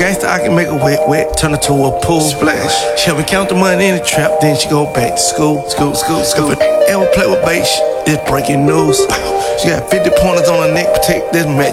gangster, I can make her wet, wet, turn her to a pool. Splash. She help me count the money in the trap, then she go back to school. If a ever play with bait, it's breaking news. She got 50 pointers on her neck, protect this match.